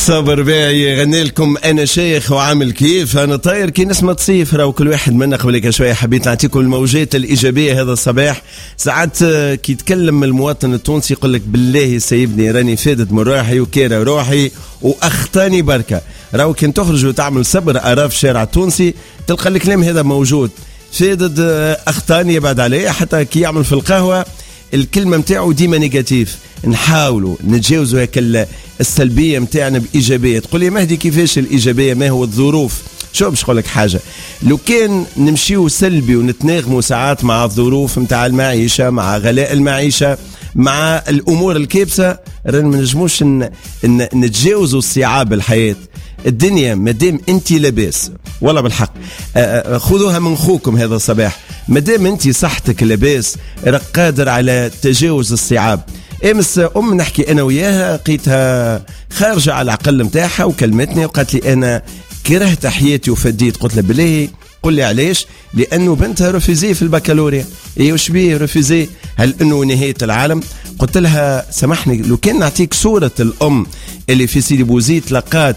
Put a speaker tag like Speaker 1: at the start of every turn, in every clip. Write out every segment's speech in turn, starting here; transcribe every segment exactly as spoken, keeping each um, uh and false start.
Speaker 1: صابر باعي يغني لكم انا شيخ وعامل كيف انا طاير كي نسمة صيف. راهو كل واحد منا قبل شويه حبيت نعطيكم الموجات الايجابيه هذا الصباح. ساعات كي يتكلم المواطن التونسي يقول لك بالله سيبني راني فادت من روحي وكيرا روحي واخطاني بركه. راهو كي تخرج وتعمل صبر ارى في الشارع التونسي تلقى الكلام هذا موجود. فادت اخطاني يبعد عليه. حتى كي يعمل في القهوه الكلمه متاعه ديما نيجاتيف. نحاولوا نتجاوزوا هيك السلبيه متاعنا بايجابيه. تقول لي مهدي كيفاش الايجابيه؟ ما هو الظروف. شو باش نقول لك حاجه، لو كان نمشيو سلبي ونتناغموا ساعات مع الظروف متاع المعيشه، مع غلاء المعيشه، مع الامور الكابسه، رانا ما نجموش نتجاوزوا الصعاب الحياه. الدنيا مادام انت لاباس والله بالحق خذوها من خوكم هذا الصباح، مادام انت صحتك لاباس راك قادر على تجاوز الصعاب. امس ام نحكي انا وياها لقيتها خارجه على العقل نتاعها وكلمتني وقالت لي انا كرهت حياتي وفديت. قلت لها بالله قل لي علاش؟ لانه بنتها رفيزي في البكالوريا. ايه وش بيه رفيزي؟ هل انه نهايه العالم؟ قلت لها سامحني لو كان نعطيك صوره الام اللي في سيدي بوزيد لقات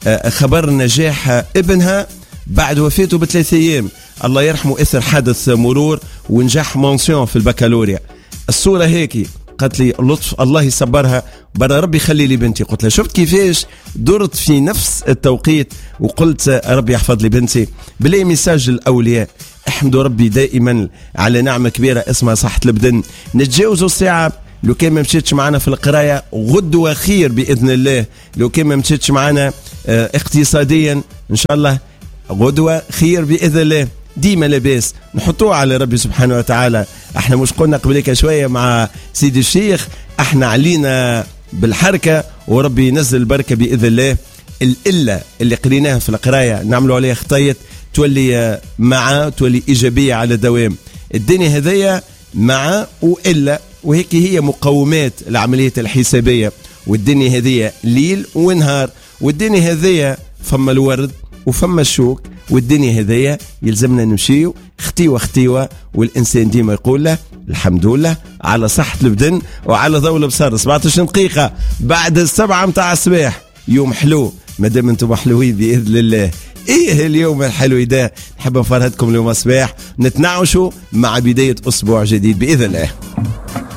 Speaker 1: خبر نجاح ابنها بعد وفاته بثلاث ايام، الله يرحمه، اثر حادث مرور ونجح مونسيون في البكالوريا. الصوره هيك. قالت لي لطف الله يصبرها برا ربي يخلي لي بنتي. قلت لها شفت كيفاش درت في نفس التوقيت وقلت ربي يحفظ لي بنتي. بلاي ميساج الاولياء، احمدوا ربي دائما على نعمه كبيره اسمها صحه البدن. نتجاوزوا الصعاب. لو كان ما مشيتش معنا في القرايه غدوه خير باذن الله. لو كان ما مشيتش معنا اه اقتصاديا ان شاء الله غدوه خير باذن الله. ديما لاباس نحطوه على ربي سبحانه وتعالى. احنا مش قلنا قبلك شويه مع سيدي الشيخ احنا علينا بالحركه وربي ينزل البركه باذن الله. الإلة اللي قريناها في القرايه نعملوا عليها خطيط تولي مع تولي ايجابيه على دوام. الدنيا هذيا مع وإلا، وهيك هي مقومات العمليه الحسابيه. والدنيا هذيا ليل ونهار، والدنيا هذيا فما الورد وفما الشوك، والدنيا هذيا يلزمنا نمشيو ختيوة ختيوة. والإنسان ديما يقول له الحمد لله على صحة البدن وعلى ضوء البصر. سبعتاشر دقيقة بعد السبعة متاع الصباح. يوم حلو مادام انتم حلوين بإذن الله. ايه اليوم الحلو ده نحب نفرهدكم اليوم الصباح نتنعشوا مع بداية أسبوع جديد بإذن الله.